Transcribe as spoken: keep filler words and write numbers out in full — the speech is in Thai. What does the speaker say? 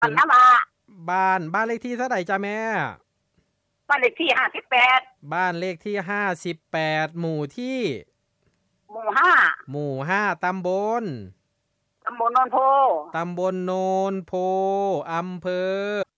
บ้านน้ำอาบ้านบ้านเลขที่เท่าไหร่จ้าแม่บ้านเลขที่ห้าสิบแปดบ้านเลขที่ห้าสิบแปดหมู่ที่หมู่ห้าหมู่ห้าตำบลตำบลโนนโพตำบลโนนโพอำเภอ